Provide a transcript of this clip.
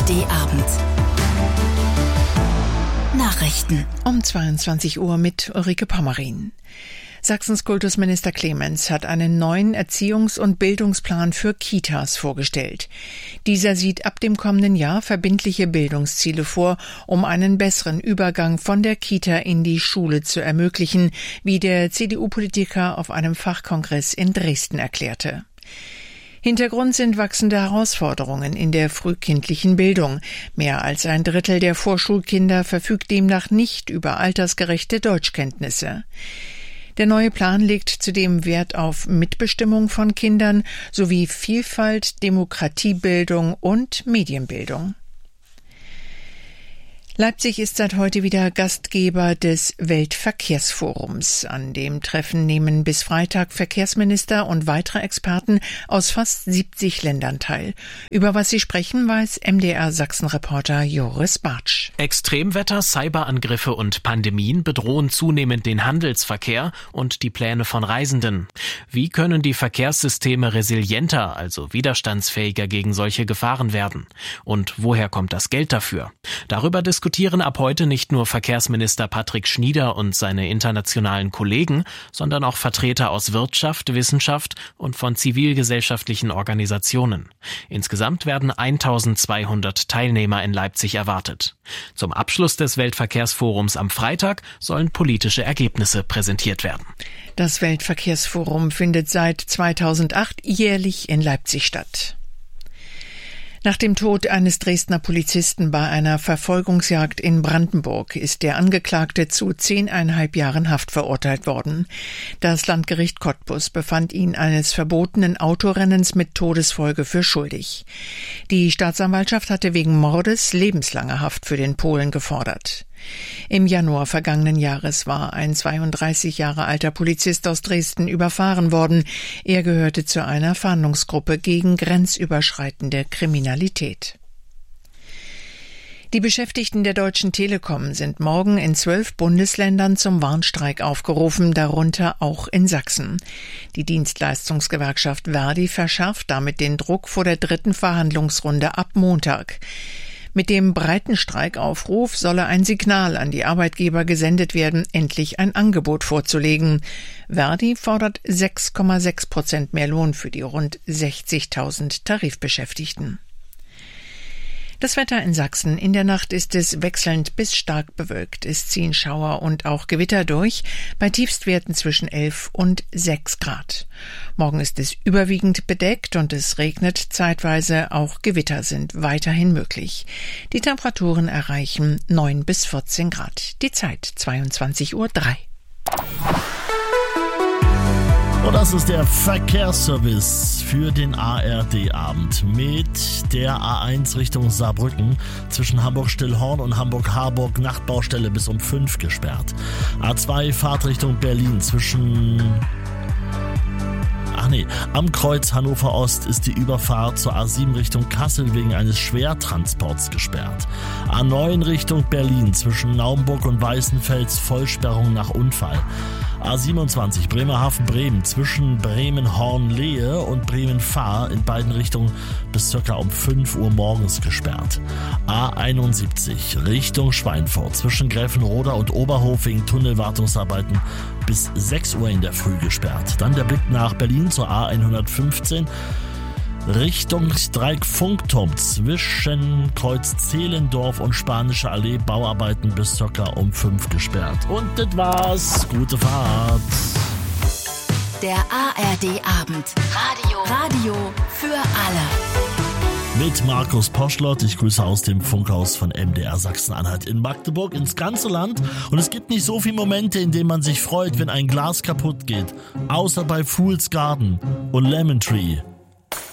ARD-Abend. Nachrichten. Um 22 Uhr mit Ulrike Pommerin. Sachsens Kultusminister Clemens hat einen neuen Erziehungs- und Bildungsplan für Kitas vorgestellt. Dieser sieht ab dem kommenden Jahr verbindliche Bildungsziele vor, um einen besseren Übergang von der Kita in die Schule zu ermöglichen, wie der CDU-Politiker auf einem Fachkongress in Dresden erklärte. Hintergrund sind wachsende Herausforderungen in der frühkindlichen Bildung. Mehr als ein Drittel der Vorschulkinder verfügt demnach nicht über altersgerechte Deutschkenntnisse. Der neue Plan legt zudem Wert auf Mitbestimmung von Kindern sowie Vielfalt, Demokratiebildung und Medienbildung. Leipzig ist seit heute wieder Gastgeber des Weltverkehrsforums. An dem Treffen nehmen bis Freitag Verkehrsminister und weitere Experten aus fast 70 Ländern teil. Über was sie sprechen, weiß MDR-Sachsen-Reporter Joris Bartsch. Extremwetter, Cyberangriffe und Pandemien bedrohen zunehmend den Handelsverkehr und die Pläne von Reisenden. Wie können die Verkehrssysteme resilienter, also widerstandsfähiger gegen solche Gefahren werden? Und woher kommt das Geld dafür? Darüber diskutieren ab heute nicht nur Verkehrsminister Patrick Schnieder und seine internationalen Kollegen, sondern auch Vertreter aus Wirtschaft, Wissenschaft und von zivilgesellschaftlichen Organisationen. Insgesamt werden 1200 Teilnehmer in Leipzig erwartet. Zum Abschluss des Weltverkehrsforums am Freitag sollen politische Ergebnisse präsentiert werden. Das Weltverkehrsforum findet seit 2008 jährlich in Leipzig statt. Nach dem Tod eines Dresdner Polizisten bei einer Verfolgungsjagd in Brandenburg ist der Angeklagte zu 10,5 Jahren Haft verurteilt worden. Das Landgericht Cottbus befand ihn eines verbotenen Autorennens mit Todesfolge für schuldig. Die Staatsanwaltschaft hatte wegen Mordes lebenslange Haft für den Polen gefordert. Im Januar vergangenen Jahres war ein 32 Jahre alter Polizist aus Dresden überfahren worden. Er gehörte zu einer Fahndungsgruppe gegen grenzüberschreitende Kriminalität. Die Beschäftigten der Deutschen Telekom sind morgen in 12 Bundesländern zum Warnstreik aufgerufen, darunter auch in Sachsen. Die Dienstleistungsgewerkschaft Verdi verschärft damit den Druck vor der 3. Verhandlungsrunde ab Montag. Mit dem breiten Streikaufruf solle ein Signal an die Arbeitgeber gesendet werden, endlich ein Angebot vorzulegen. Verdi fordert 6,6% mehr Lohn für die rund 60.000 Tarifbeschäftigten. Das Wetter in Sachsen. In der Nacht ist es wechselnd bis stark bewölkt. Es ziehen Schauer und auch Gewitter durch, bei Tiefstwerten zwischen 11 und 6 Grad. Morgen ist es überwiegend bedeckt und es regnet zeitweise. Auch Gewitter sind weiterhin möglich. Die Temperaturen erreichen 9 bis 14 Grad. Die Zeit 22:03 Uhr. Und das ist der Verkehrsservice für den ARD-Abend mit der A1 Richtung Saarbrücken zwischen Hamburg-Stillhorn und Hamburg-Harburg Nachtbaustelle bis um 5 gesperrt. A2 Fahrtrichtung Berlin zwischen... Am Kreuz Hannover Ost ist die Überfahrt zur A7 Richtung Kassel wegen eines Schwertransports gesperrt. A9 Richtung Berlin zwischen Naumburg und Weißenfels Vollsperrung nach Unfall. A27 Bremerhaven-Bremen zwischen Bremen-Hornlehe und Bremen-Fahr in beiden Richtungen bis ca. um 5 Uhr morgens gesperrt. A71 Richtung Schweinfurt zwischen Gräfenroda und Oberhof wegen Tunnelwartungsarbeiten bis 6 Uhr in der Früh gesperrt. Dann der Blick nach Berlin zur A115 Richtung Streikfunkturm zwischen Kreuz Zehlendorf und Spanische Allee Bauarbeiten bis ca. um 5 gesperrt. Und das war's. Gute Fahrt. Der ARD-Abend. Radio für alle. Mit Markus Poschlott. Ich grüße aus dem Funkhaus von MDR Sachsen-Anhalt in Magdeburg ins ganze Land. Und es gibt nicht so viele Momente, in denen man sich freut, wenn ein Glas kaputt geht. Außer bei Fool's Garden und Lemon Tree.